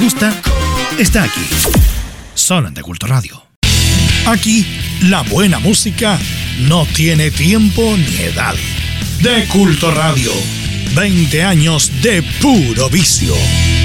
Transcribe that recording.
gusta, está aquí. Solo en De Culto Radio. Aquí, la buena música no tiene tiempo ni edad. De Culto Radio. 20 años de puro vicio.